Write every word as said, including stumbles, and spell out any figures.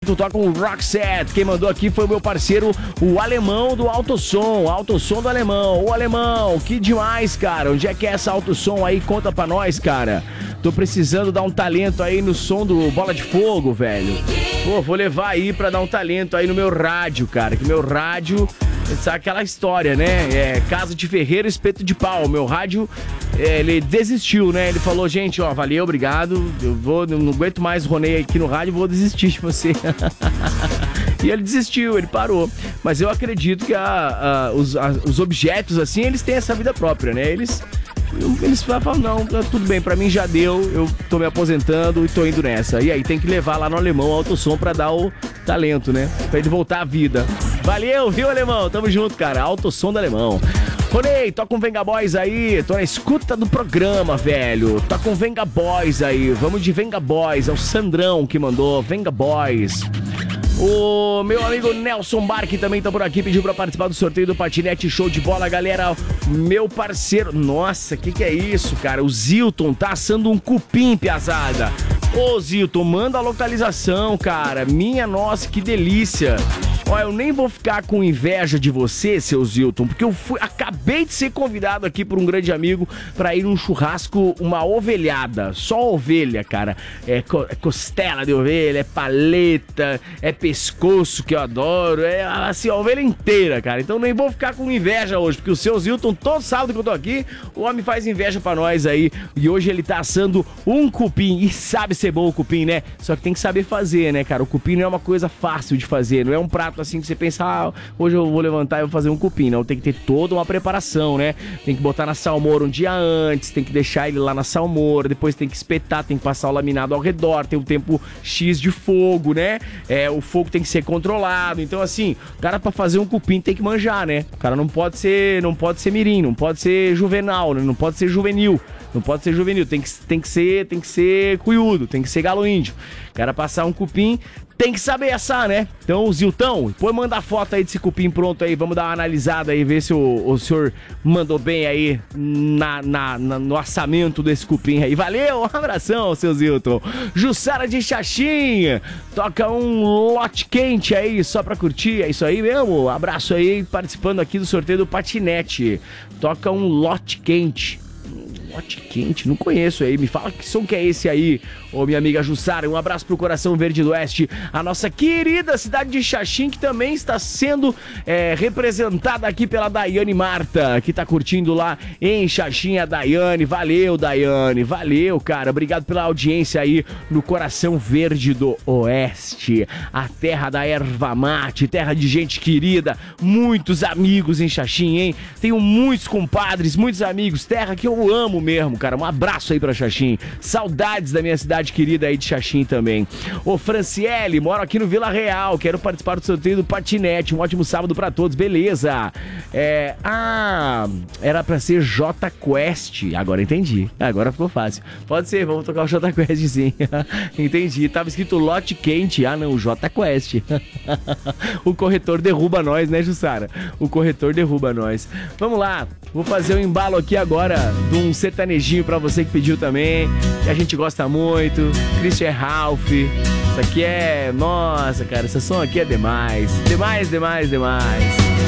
Zilton, toca um rock set. Quem mandou aqui foi o meu parceiro, o Alemão do Autosom, Autosom do Alemão. Ô Alemão, que demais, cara. Onde é que é essa Autosom aí? Conta pra nós, cara. Tô precisando dar um talento aí no som do Bola de Fogo, velho. Pô, vou levar aí pra dar um talento aí no meu rádio, cara. Que meu rádio, sabe aquela história, né? É casa de ferreiro, espeto de pau. Meu rádio, é, ele desistiu, né? Ele falou, gente, ó, valeu, obrigado. Eu vou, não aguento mais roneio aqui no rádio, vou desistir de você. E ele desistiu, ele parou. Mas eu acredito que a, a, os, a, os objetos, assim, eles têm essa vida própria, né? Eles... Eles falam, não, tudo bem, pra mim já deu, eu tô me aposentando e tô indo nessa. E aí tem que levar lá no Alemão Autosom pra dar o talento, né? Pra ele voltar à vida. Valeu, viu, Alemão? Tamo junto, cara. Autosom do Alemão. Ronei, toca um Venga Boys aí. Tô na escuta do programa, velho. Toca um Venga Boys aí. Vamos de Venga Boys. É o Sandrão que mandou. Venga Boys. O meu amigo Nelson Barque também tá por aqui, pediu pra participar do sorteio do Patinete Show de Bola, galera. Meu parceiro, nossa, que que é isso, cara? O Zilton tá assando um cupim, piazada. Ô Zilton, manda a localização, cara. Minha nossa, que delícia. Olha, eu nem vou ficar com inveja de você, seu Zilton, porque eu fui, acabei de ser convidado aqui por um grande amigo pra ir num churrasco, uma ovelhada, só ovelha, cara. É, co- é costela de ovelha, é paleta, é pescoço, que eu adoro, é assim, a ovelha inteira, cara. Então nem vou ficar com inveja hoje, porque o seu Zilton, todo sábado que eu tô aqui, o homem faz inveja pra nós aí. E hoje ele tá assando um cupim, e sabe ser bom o cupim, né? Só que tem que saber fazer, né, cara? O cupim não é uma coisa fácil de fazer, não é um prato assim que você pensa, ah, hoje eu vou levantar e vou fazer um cupim. Não, tem que ter toda uma preparação, né? Tem que botar na salmoura um dia antes, tem que deixar ele lá na salmoura, depois tem que espetar, tem que passar o laminado ao redor, tem um tempo X de fogo, né? É, o fogo tem que ser controlado. Então, assim, o cara pra fazer um cupim tem que manjar, né? O cara não pode ser, não pode ser mirim, não pode ser juvenal, né? Não pode ser juvenil. Não pode ser juvenil, tem que, tem que ser, tem que ser cuiudo, tem que ser galo índio. O cara passar um cupim, tem que saber assar, né? Então, Ziltão, depois manda a foto aí desse cupim pronto aí, vamos dar uma analisada aí, ver se o, o senhor mandou bem aí na, na, na, no assamento desse cupim aí. Valeu, um abração, seu Zilton. Jussara de Xaxim, toca um lote quente aí, só pra curtir, é isso aí mesmo? Abraço aí, participando aqui do sorteio do patinete. Toca um lote quente. Lote quente, não conheço aí. Me fala que som que é esse aí, ô minha amiga Jussara. Um abraço pro Coração Verde do Oeste, a nossa querida cidade de Xaxim, que também está sendo é, representada aqui pela Daiane Marta, que tá curtindo lá em Xaxim, a Daiane. Valeu, Daiane, valeu, cara. Obrigado pela audiência aí no Coração Verde do Oeste, a terra da erva mate, terra de gente querida, muitos amigos em Xaxim, hein? Tenho muitos compadres, muitos amigos, terra que eu amo mesmo, cara. Um abraço aí pra Xaxim. Saudades da minha cidade querida aí de Xaxim também. Ô, Franciele, moro aqui no Vila Real. Quero participar do sorteio do patinete. Um ótimo sábado pra todos. Beleza. É... Ah, era pra ser J Quest. Agora entendi. Agora ficou fácil. Pode ser, vamos tocar o J Quest sim. Entendi. Tava escrito lote quente. Ah, não, J Quest. O corretor derruba nós, né, Jussara? O corretor derruba nós. Vamos lá. Vou fazer um embalo aqui agora de um sertanejinho pra você que pediu também, que a gente gosta muito, Christian Ralph. Isso aqui é... Nossa, cara, esse som aqui é demais. Demais, demais, demais.